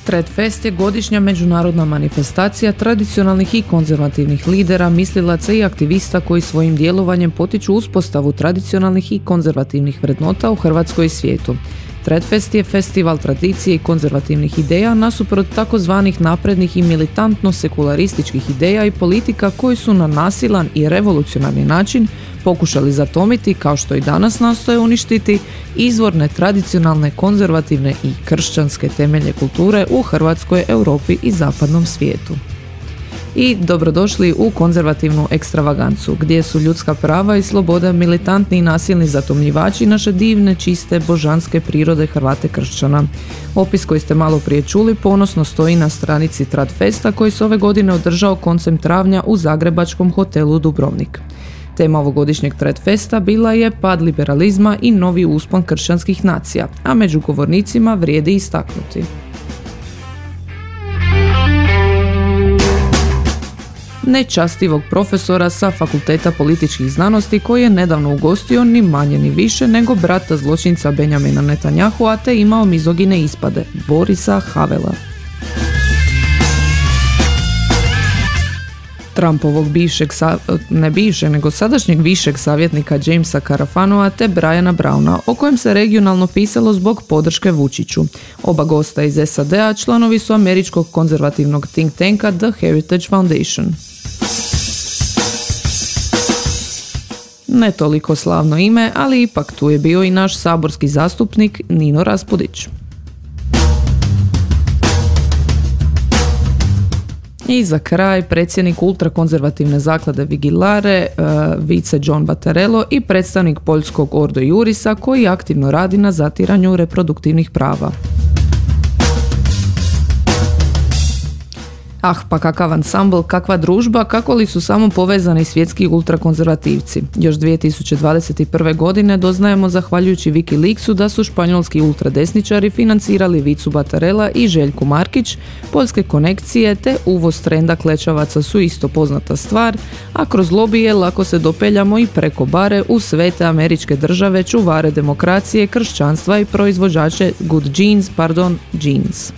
Tredfest je godišnja međunarodna manifestacija tradicionalnih i konzervativnih lidera, mislilaca i aktivista koji svojim djelovanjem potiču uspostavu tradicionalnih i konzervativnih vrednota u Hrvatskoj i svijetu. Tredfest je festival tradicije i konzervativnih ideja nasuprot takozvanih naprednih i militantno sekularističkih ideja i politika koji su na nasilan i revolucionarni način pokušali zatomiti, kao što i danas nastoje uništiti, izvorne tradicionalne, konzervativne i kršćanske temelje kulture u Hrvatskoj, Europi i zapadnom svijetu. I dobrodošli u konzervativnu ekstravagancu, gdje su ljudska prava i sloboda militantni i nasilni zatomljivači naše divne, čiste, božanske prirode Hrvate kršćana. Opis koji ste malo prije čuli ponosno stoji na stranici Tradfesta koji se ove godine održao koncem travnja u zagrebačkom hotelu Dubrovnik. Tema ovogodišnjeg Tradfesta bila je pad liberalizma i novi uspon kršćanskih nacija, a među govornicima vrijedi istaknuti nečastivog profesora sa Fakulteta političkih znanosti koji je nedavno ugostio ni manje ni više nego brata zločinca Benjamina Netanyahua te imao mizogine ispade, Borisa Havela. Trumpovog sadašnjeg višeg savjetnika Jamesa Carafanova te Briana Browna, o kojem se regionalno pisalo zbog podrške Vučiću. Oba gosta iz SAD-a članovi su američkog konzervativnog think tanka The Heritage Foundation. Ne toliko slavno ime, ali ipak tu je bio i naš saborski zastupnik Nino Raspudić. I za kraj predsjednik ultrakonzervativne zaklade Vigilare, vice John Battarello i predstavnik poljskog Ordo Iurisa koji aktivno radi na zatiranju reproduktivnih prava. Pa kakav ansambl, kakva družba, kako li su samo povezani svjetski ultrakonzervativci. Još 2021. godine doznajemo zahvaljujući Wikileaksu da su španjolski ultradesničari financirali Vicu Battarella i Željku Markić, poljske konekcije te uvoz trenda klečavaca su isto poznata stvar, a kroz lobije lako se dopeljamo i preko bare u sve te američke države, čuvare demokracije, kršćanstva i proizvođače jeans.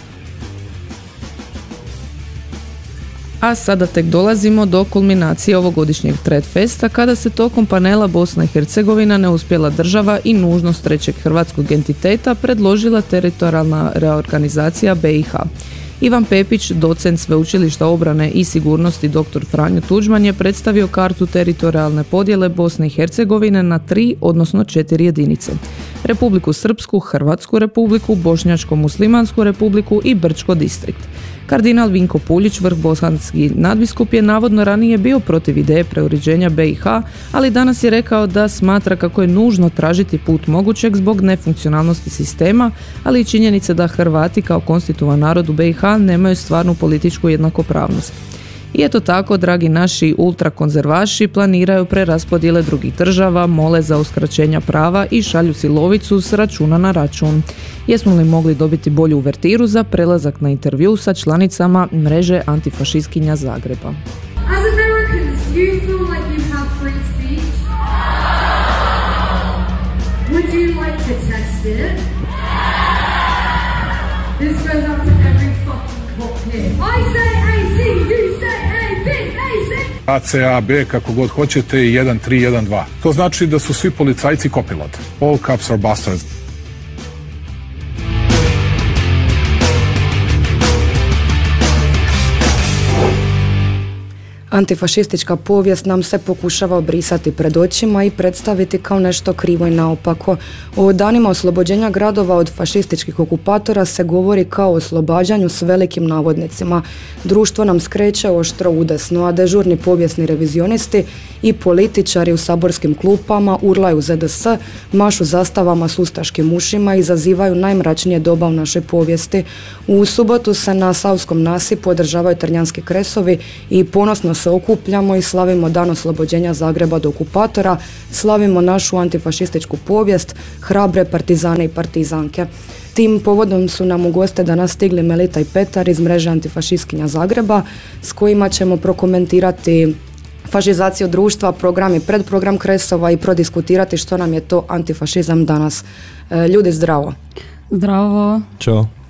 A sada tek dolazimo do kulminacije ovogodišnjeg Tradfesta kada se tokom panela Bosna i Hercegovina, neuspjela država i nužnost trećeg hrvatskog entiteta predložila teritorijalna reorganizacija BiH. Ivan Pepić, docent Sveučilišta obrane i sigurnosti dr. Franjo Tuđman je predstavio kartu teritorijalne podjele Bosne i Hercegovine na 3, odnosno 4 jedinice. Republiku Srpsku, Hrvatsku republiku, Bošnjačko-muslimansku republiku i Brčko distrikt. Kardinal Vinko Puljić, vrhbosanski nadbiskup, je navodno ranije bio protiv ideje preuređenja BiH, ali danas je rekao da smatra kako je nužno tražiti put mogućeg zbog nefunkcionalnosti sistema, ali i činjenice da Hrvati kao konstitutivan narod u BiH nemaju stvarnu političku jednakopravnost. I eto tako, dragi naši ultrakonzervaši planiraju preraspodjele drugih država, mole za uskraćenja prava i šalju si lovicu s računa na račun. Jesmo li mogli dobiti bolju uvertiru za prelazak na intervju sa članicama mreže antifašistkinja Zagreba? As Americans, do you feel like you have free speech? Would you like to test it? This goes out to every fucking cop here. I say AC, you say AB, AC! ACAB, kako god hoćete, 1312. To znači da su svi policajci kopilot. All cops are bastards. Antifašistička povijest nam se pokušava obrisati pred očima i predstaviti kao nešto krivo i naopako. O danima oslobođenja gradova od fašističkih okupatora se govori kao o oslobađanju s velikim navodnicima. Društvo nam skreće oštro udesno, a dežurni povijesni revizionisti i političari u saborskim klupama urlaju ZDS, mašu zastavama s ustaškim ušima i izazivaju najmračnije doba u našoj povijesti. U subotu se na Savskom nasipu održavaju Trnjanski kresovi i ponosno se okupljamo i slavimo dan oslobođenja Zagreba od okupatora, slavimo našu antifašističku povijest, hrabre partizane i partizanke. Tim povodom su nam u goste danas stigli Melita i Petar iz mreže antifašistkinja Zagreba, s kojima ćemo prokomentirati fašizaciju društva, program i predprogram kresova i prodiskutirati što nam je to antifašizam danas. Ljudi, zdravo. Zdravo. Ćao.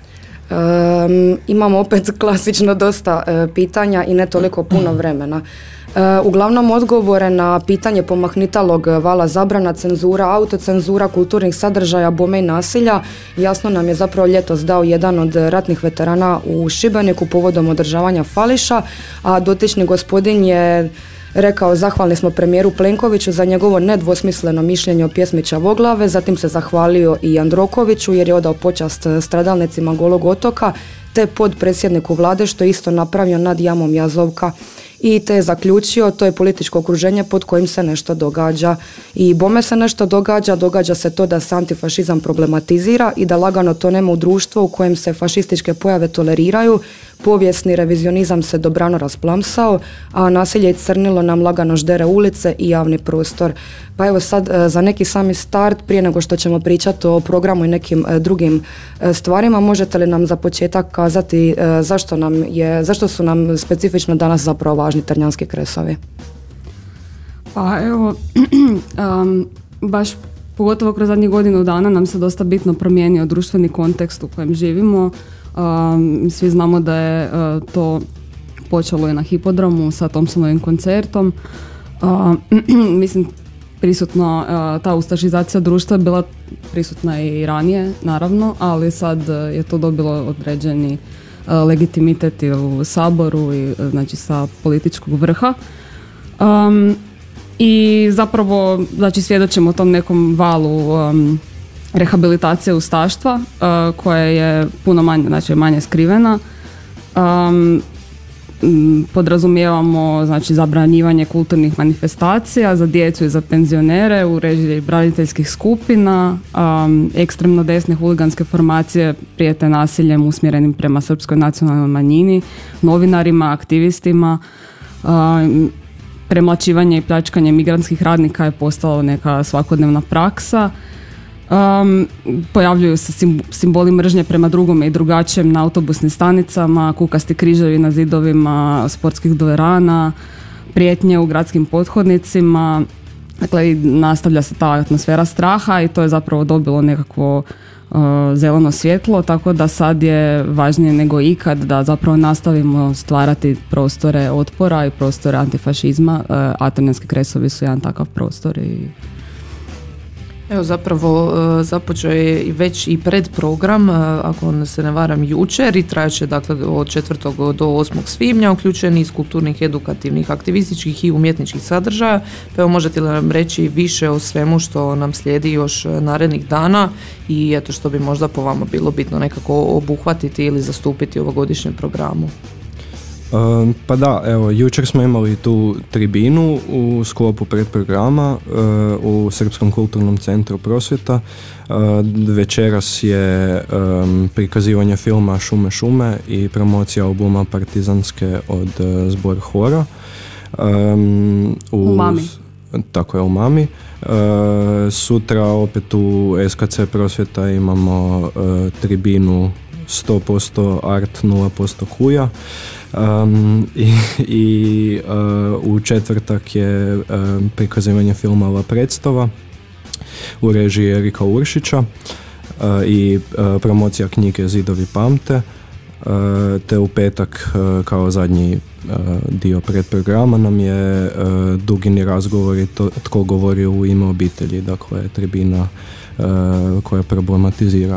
Imamo opet klasično dosta pitanja i ne toliko puno vremena. Uglavnom odgovore na pitanje pomahnitalog vala zabrana, cenzura, autocenzura, kulturnih sadržaja, bome i nasilja, jasno nam je zapravo ljetos dao jedan od ratnih veterana u Šibeniku povodom održavanja fališa, a dotični gospodin je rekao: zahvalni smo premijeru Plenkoviću za njegovo nedvosmisleno mišljenje o pjesmi Čavoglave, zatim se zahvalio i Jandrokoviću jer je odao počast stradalnicima Golog otoka, te podpredsjedniku vlade što je isto napravio nad jamom Jazovka. I te je zaključio, to je političko okruženje pod kojim se nešto događa. I bome se nešto događa se to da se antifašizam problematizira i da lagano tonemo u društvo u kojem se fašističke pojave toleriraju, povijesni revizionizam se dobrano rasplamsao, a nasilje i crnilo nam lagano ždere ulice i javni prostor. Pa evo sad za neki sami start, prije nego što ćemo pričati o programu i nekim drugim stvarima, možete li nam za početak kazati zašto su nam specifično danas zapravo važni Trnjanski kresovi? Pa evo, baš pogotovo kroz zadnjih godinu dana nam se dosta bitno promijenio društveni kontekst u kojem živimo. Svi znamo da je to počelo i na Hipodromu sa Thompsonovim koncertom. Mislim, prisutno ta ustašizacija društva je bila prisutna i ranije, naravno, ali sad je to dobilo određeni legitimitet i u Saboru i znači sa političkog vrha. I zapravo znači svjedočimo tom nekom valu rehabilitacije ustaštva koja je puno manje, znači manje skrivena. Podrazumijevamo znači zabranjivanje kulturnih manifestacija za djecu i za penzionere u režiji braniteljskih skupina, ekstremno desne huliganske formacije prijete nasiljem usmjerenim prema srpskoj nacionalnoj manjini, novinarima, aktivistima. Premlaćivanje i pljačkanje migrantskih radnika je postalo neka svakodnevna praksa. Pojavljuju se simboli mržnje prema drugome i drugačijem na autobusnim stanicama, kukasti križevi na zidovima sportskih dvorana, prijetnje u gradskim pothodnicima. Dakle, nastavlja se ta atmosfera straha i to je zapravo dobilo nekakvo zeleno svjetlo, tako da sad je važnije nego ikad da zapravo nastavimo stvarati prostore otpora i prostore antifašizma, a Trnjanski kresovi su jedan takav prostor. Evo zapravo započeo je već i predprogram, ako se ne varam, jučer i trajaće dakle od 4. do 8. svibnja, uključen iz kulturnih, edukativnih, aktivističkih i umjetničkih sadržaja. Pa evo, možete li nam reći više o svemu što nam slijedi još narednih dana i eto što bi možda po vama bilo bitno nekako obuhvatiti ili zastupiti u ovogodišnjem programu? Pa da, evo, jučer smo imali tu tribinu u sklopu predprograma u Srpskom kulturnom centru Prosvjeta. Večeras je prikazivanje filma Šume šume i promocija albuma Partizanske od Zbor Hora. U Mami. Tako je, u Mami. Sutra opet u SKC Prosvjeta imamo tribinu 100% art, 0% kuja. U četvrtak je prikazivanje filma La predstava u režiji Erika Uršića i promocija knjige Zidovi pamte, te u petak kao zadnji dio predprograma nam je dugini razgovor i tko govori u ime obitelji, dakle tribina koja problematizira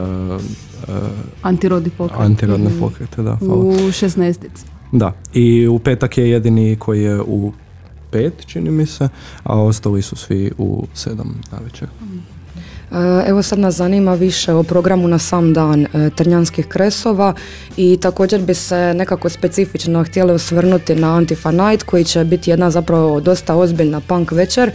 antirodne pokrete, da, hvala. U 16. Da, i u petak je jedini koji je u 5, čini mi se, a ostali su svi u 7 navečer. Evo sad nas zanima više o programu na sam dan Trnjanskih kresova i također bi se nekako specifično htjeli osvrnuti na Antifa Night koji će biti jedna zapravo dosta ozbiljna punk večer.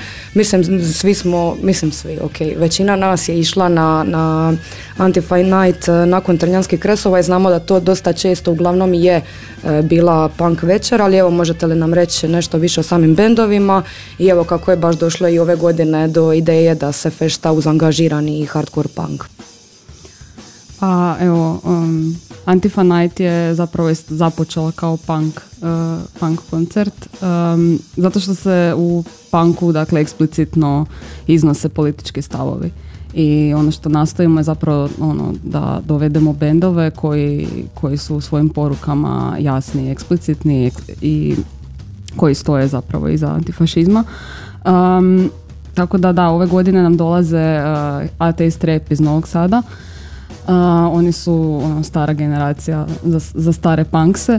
Većina nas je išla na Antifa Night nakon Trnjanskih kresova i znamo da to dosta često uglavnom je bila punk večer, ali evo možete li nam reći nešto više o samim bendovima i evo kako je baš došlo i ove godine do ideje da se fešta uz angažirani hardcore punk. Pa evo, Antifa Night je zapravo započela kao punk koncert, zato što se u punku dakle eksplicitno iznose politički stavovi. I ono što nastojimo je zapravo da dovedemo bendove koji su u svojim porukama jasni, eksplicitni i koji stoje zapravo iza antifašizma. Tako da, ove godine nam dolaze Atheist Rap iz Novog Sada. Oni su stara generacija za stare punkse.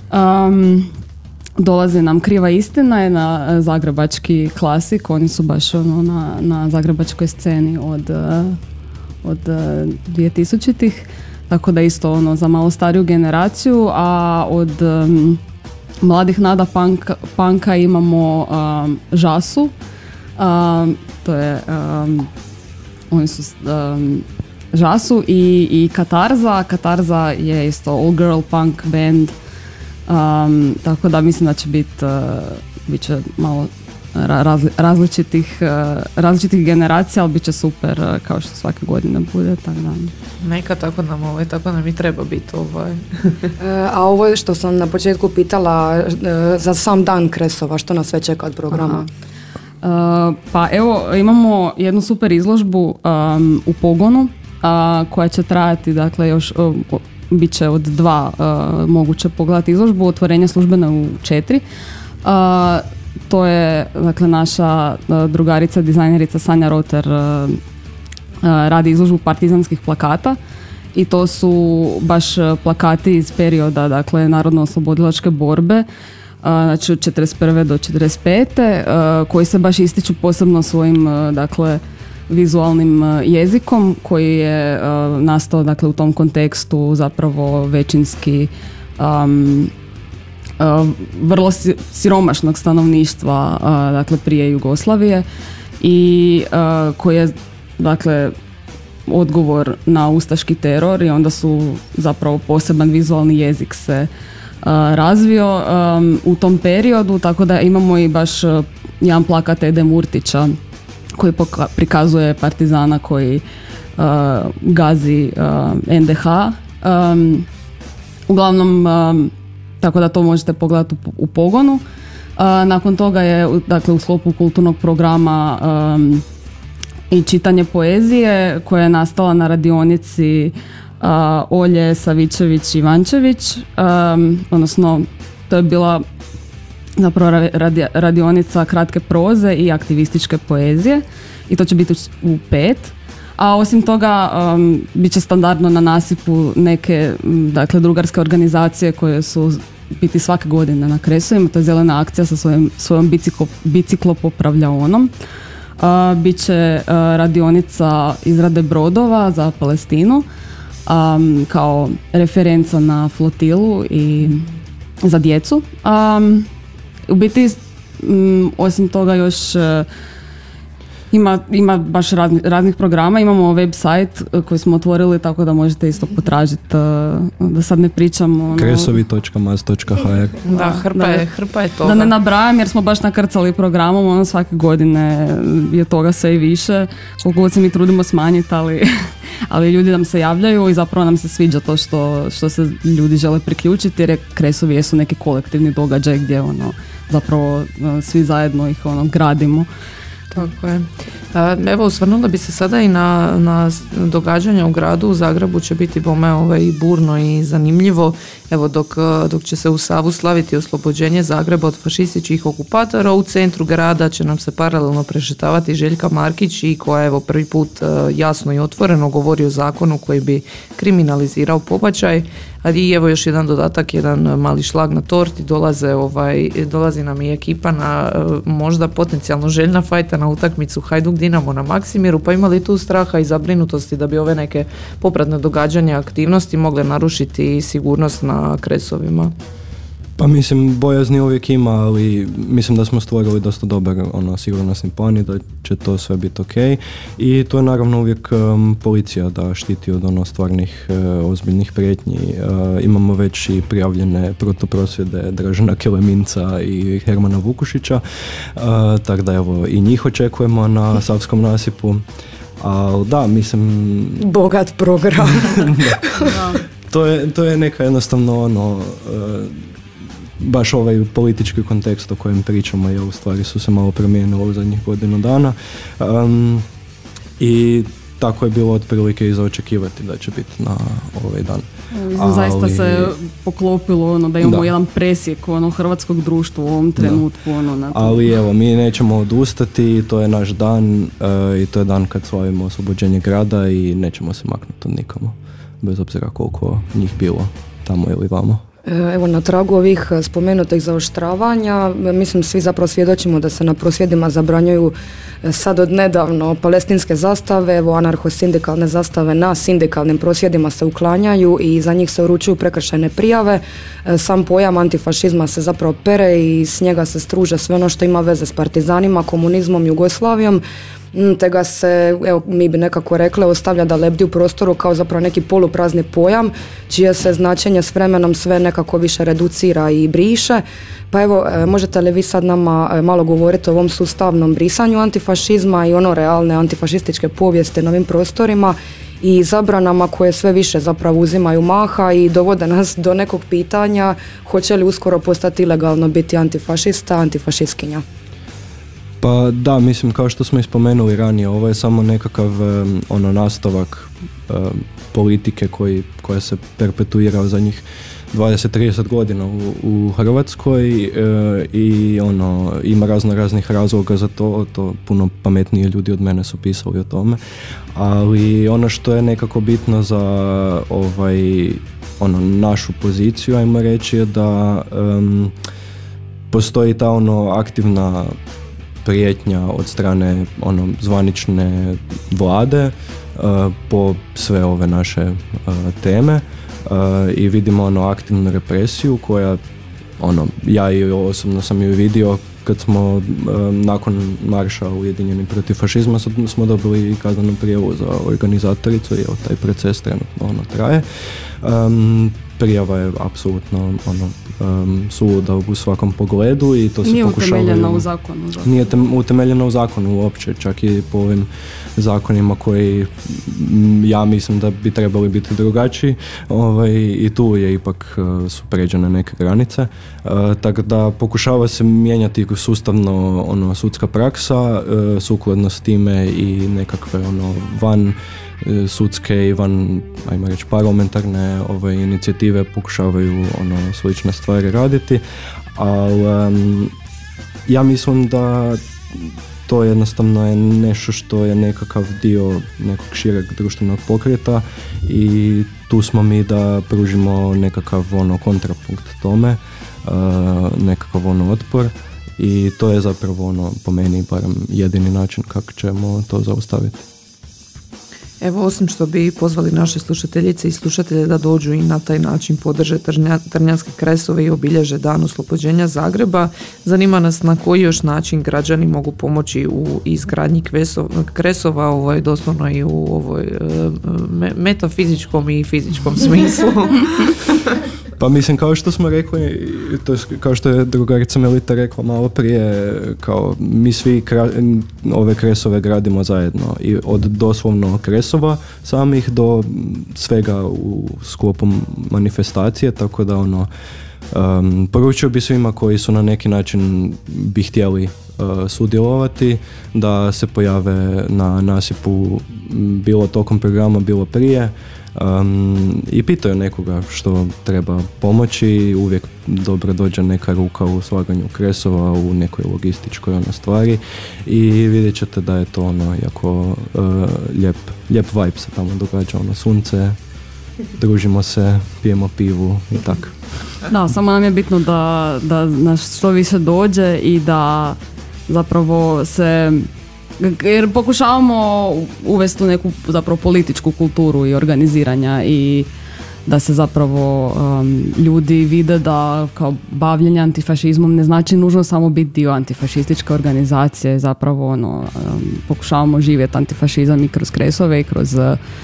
Dolazi nam Kriva istina, je na zagrebački klasik. Oni su baš na zagrebačkoj sceni od 2000-ih. Tako da isto za malo stariju generaciju. A od mladih nada punka imamo Žasu. To je oni su Žasu i Katarza. Katarza je isto all girl punk band, tako da mislim da će bit će malo različitih generacija, ali bit će super kao što svake godine bude, tako da. Neka tako nam i treba biti A ovo što sam na početku pitala za sam dan Kresova, što nas sve čeka od programa? Pa evo, imamo jednu super izložbu u Pogonu koja će trajati, dakle još bit će od 2 moguće pogledati izložbu, otvorenje službene u 4. To je, dakle, naša drugarica, dizajnerica Sanja Roter radi izložbu partizanskih plakata i to su baš plakati iz perioda, dakle, narodno-oslobodilačke borbe, znači od 41. do 45. Koji se baš ističu posebno svojim, dakle, vizualnim jezikom koji je nastao, dakle, u tom kontekstu zapravo većinski vrlo siromašnog stanovništva, dakle, prije Jugoslavije i koji je, dakle, odgovor na ustaški teror i onda su zapravo poseban vizualni jezik se razvio u tom periodu, tako da imamo i baš jedan plakat Ede Murtića koji prikazuje partizana koji gazi NDH. Uglavnom, tako da to možete pogledati u Pogonu. Nakon toga je, dakle, u sklopu kulturnog programa i čitanje poezije koja je nastala na radionici Olje Savičević-Ivančević, odnosno to je bila zapravo radionica kratke proze i aktivističke poezije i to će biti u 5. A osim toga bit će standardno na nasipu neke, dakle, drugarske organizacije koje su biti svake godine na Kresovima. To je Zelena akcija sa svojom biciklopopravljaonom. Biće radionica izrade brodova za Palestinu kao referenca na flotilu i za djecu. U biti, osim toga još ima baš raznih programa. Imamo website koji smo otvorili, tako da možete isto potražiti, da sad ne pričam. kresovi.maz.hr. Da, hrpa je toga. Da ne nabrajam jer smo baš nakrcali programom, svake godine je toga sve i više. Koliko god se mi trudimo smanjiti, ali ljudi nam se javljaju i zapravo nam se sviđa to što se ljudi žele priključiti, jer Kresovi jesu neki kolektivni događaj gdje zapravo svi zajedno ih gradimo. Tako je. Evo, osvrnula bi se sada i na događanja u gradu. U Zagrebu će biti bome i burno i zanimljivo. Evo, dok će se u Savu slaviti oslobođenje Zagreba od fašističkih okupatora, u centru grada će nam se paralelno prešetavati Željka Markić i koja, evo, prvi put jasno i otvoreno govori o zakonu koji bi kriminalizirao pobačaj. I evo još jedan dodatak, jedan mali šlag na torti, dolazi nam i ekipa na možda potencijalno željna fajta na utakmicu Hajduk Dinamo na Maksimiru, pa ima li tu straha i zabrinutosti da bi ove neke popratne događanja, aktivnosti mogle narušiti sigurnost na Kresovima? Pa mislim, bojazni uvijek ima, ali mislim da smo stvorili dosta dobar sigurnosni plan i da će to sve biti ok. I to je naravno uvijek policija da štiti od stvarnih ozbiljnih prijetnji. Imamo već i prijavljene protuprosvjede Dražena Keleminca i Hermana Vukušića, tako da evo i njih očekujemo na Savskom nasipu. Ali da, mislim... Bogat program. To je neka jednostavno baš ovaj politički kontekst o kojem pričamo je u stvari su se malo promijenilo u zadnjih godinu dana. I tako je bilo otprilike i za očekivati da će biti na ovaj dan. Zaista se poklopilo da imamo jedan presjek hrvatskog društva u ovom trenutku. Ali evo, mi nećemo odustati, to je naš dan i to je dan kad slavimo oslobođenje grada i nećemo se maknuti od nikamo, bez obzira koliko njih bilo tamo ili vamo. Evo, na tragu ovih spomenutih zaoštravanja, mislim svi zapravo svjedočimo da se na prosvjedima zabranjuju sad od nedavno palestinske zastave, evo anarcho-sindikalne zastave na sindikalnim prosvjedima se uklanjaju i za njih se uručuju prekršajne prijave. Sam pojam antifašizma se zapravo pere i s njega se struže sve ono što ima veze s partizanima, komunizmom, Jugoslavijom, te ga se, evo, mi bi nekako rekli, ostavlja da lebdi u prostoru kao zapravo neki poluprazni pojam, čije se značenje s vremenom sve nekako više reducira i briše. Pa evo, možete li vi sad nama malo govoriti o ovom sustavnom brisanju antifašizma i realne antifašističke povijesti na ovim prostorima i zabranama koje sve više zapravo uzimaju maha i dovode nas do nekog pitanja hoće li uskoro postati ilegalno biti antifašista, antifašistkinja? Pa da, mislim, kao što smo ispomenuli ranije, ovo je samo nekakav nastavak politike koja se perpetuira za njih 20-30 godina u Hrvatskoj i ima raznih razloga za to puno pametniji ljudi od mene su pisali o tome, ali ono što je nekako bitno za našu poziciju, ajmo reći, je da postoji ta aktivna prijetnja od strane zvanične vlade po sve ove naše teme i vidimo aktivnu represiju koja ja i osobno sam ju vidio kad smo nakon marša Ujedinjeni protiv fašizma smo dobili kaznenu prijavu za organizatoricu i taj proces trenutno traje. Prijava je apsolutno suluda u svakom pogledu i to se pokušava... Nije utemeljena u zakonu. Nije utemeljena u zakonu uopće, čak i po ovim zakonima koji ja mislim da bi trebali biti drugačiji i tu je ipak su pređene neke granice. Tako da pokušava se mijenjati sustavno sudska praksa, sukladno s time i nekakve van sudske i van, ajmo reći, parlamentarne inicijative pokušavaju slične stvari raditi, ali ja mislim da to jednostavno je nešto što je nekakav dio nekog šireg društvenog pokreta i tu smo mi da pružimo nekakav kontrapunkt tome, nekakav otpor i to je zapravo po meni barem jedini način kako ćemo to zaustaviti. Evo, osim što bi pozvali naše slušateljice i slušatelje da dođu i na taj način podrže Trnjanske kresove i obilježe dan oslobođenja Zagreba, zanima nas na koji još način građani mogu pomoći u izgradnji kresova, doslovno i u ovoj metafizičkom i fizičkom smislu. Pa mislim, kao što smo rekli, to je, kao što je drugarica Melita rekla malo prije, kao mi svi ove kresove gradimo zajedno i od doslovno kresova samih do svega u sklopu manifestacije, tako da poručio bi svima koji su na neki način bi htjeli sudjelovati da se pojave na nasipu bilo tokom programa, bilo prije. I pitaju nekoga što treba pomoći, uvijek dobro dođe neka ruka u slaganju kresova, u nekoj logističkoj stvari i vidjet ćete da je to jako lijep vibe se tamo događa, sunce, družimo se, pijemo pivu i tako. Da, samo nam je bitno da nas što više dođe i da zapravo se, jer pokušavamo uvesti u neku zapravo političku kulturu i organiziranja i da se zapravo ljudi vide da kao bavljenje antifašizmom ne znači nužno samo biti dio antifašističke organizacije, zapravo pokušavamo živjeti antifašizam i kroz kresove i kroz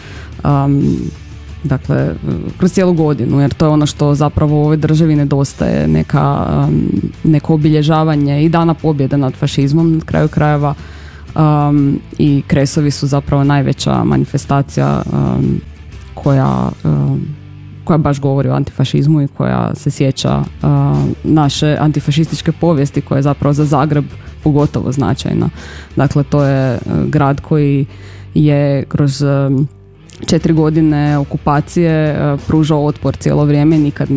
dakle, kroz cijelu godinu, jer to je ono što zapravo u ovoj državi nedostaje, neko obilježavanje i dana pobjede nad fašizmom na kraju krajeva. I kresovi su zapravo najveća manifestacija koja baš govori o antifašizmu i koja se sjeća naše antifašističke povijesti koja je zapravo za Zagreb pogotovo značajna. Dakle, to je grad koji je kroz 4 godine okupacije pružao otpor cijelo vrijeme, nikad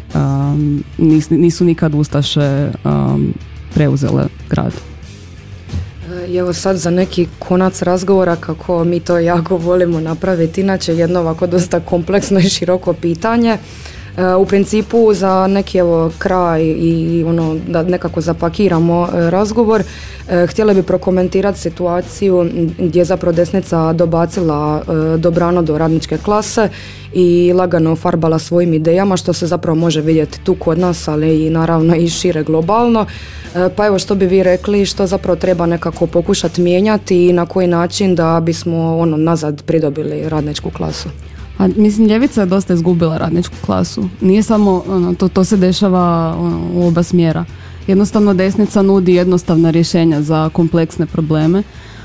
nisu nikad ustaše preuzele grad. I evo sad za neki konac razgovora, kako mi to jako volimo napraviti, inače jedno ovako dosta kompleksno i široko pitanje. U principu za neki evo kraj i ono da nekako zapakiramo razgovor, htjela bi prokomentirati situaciju gdje je zapravo desnica dobacila dobrano do radničke klase i lagano farbala svojim idejama, što se zapravo može vidjeti tu kod nas, ali i naravno i šire globalno. Pa evo, što bi vi rekli, što zapravo treba nekako pokušati mijenjati i na koji način da bismo nazad pridobili radničku klasu? A, mislim, ljevica je dosta izgubila radničku klasu. Nije samo, to se dešava u oba smjera. Jednostavno desnica nudi jednostavna rješenja za kompleksne probleme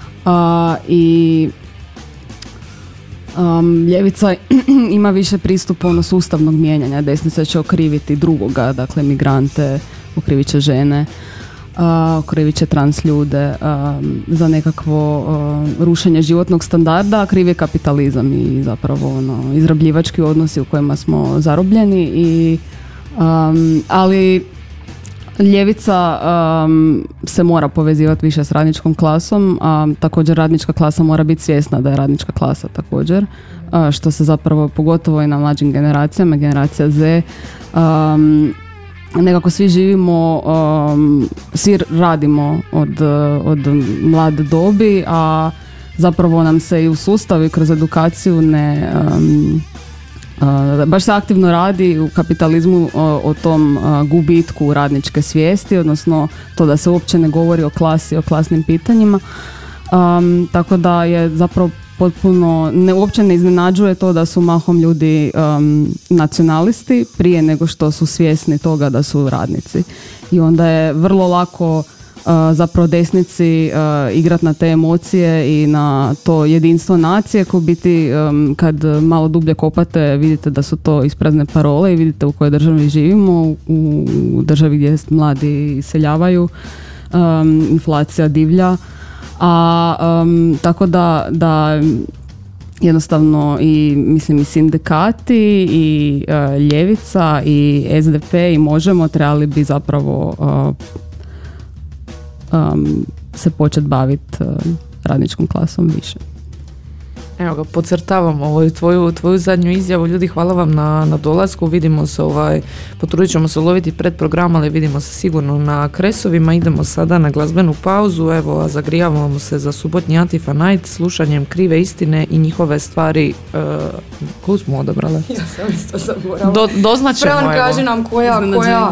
i ljevica ima više pristupa sustavnog mijenjanja. Desnica će okriviti drugoga, dakle migrante, okrivit će žene, okrivit će trans ljude za nekakvo rušenje životnog standarda, a kriv je kapitalizam i zapravo izrabljivački odnosi u kojima smo zarobljeni ali ljevica se mora povezivati više s radničkom klasom, a također radnička klasa mora biti svjesna da je radnička klasa također, što se zapravo pogotovo i na mlađim generacijama, generacija Z, nekako svi živimo, svi radimo od mlade dobi, a zapravo nam se i u sustavu i kroz edukaciju baš se aktivno radi u kapitalizmu o tom gubitku radničke svijesti, odnosno to da se uopće ne govori o klasi, o klasnim pitanjima, tako da je zapravo potpuno, uopće ne iznenađuje to da su mahom ljudi nacionalisti prije nego što su svjesni toga da su radnici. I onda je vrlo lako zapravo desnici igrati na te emocije i na to jedinstvo nacije, koje biti kad malo dublje kopate vidite da su to isprazne parole i vidite u kojoj državi živimo, u državi gdje mladi iseljavaju, inflacija divlja. Tako da jednostavno i mislim i sindikati i ljevica i SDP i Možemo trebali bi zapravo se početi baviti radničkom klasom više. Evo ga, podcrtavam tvoju zadnju izjavu. Ljudi, hvala vam na dolasku. Vidimo se, potrudit ćemo se uloviti pred program, ali vidimo se sigurno na Kresovima. Idemo sada na glazbenu pauzu. Evo, a zagrijavamo se za subotnji Antifa Night slušanjem Krive istine i njihove stvari. Koju smo odabrali? Ja sam isto zaboravila. Doznačemo, evo. Fran, kaži nam koja.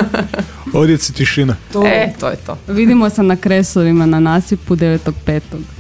Ovdje si tišina. To je to. Vidimo se na Kresovima na nasipu 9.5.